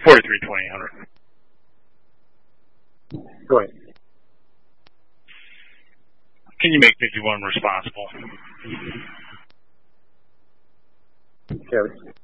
$43,200. Go ahead. Can you make 51 responsible? Kevin.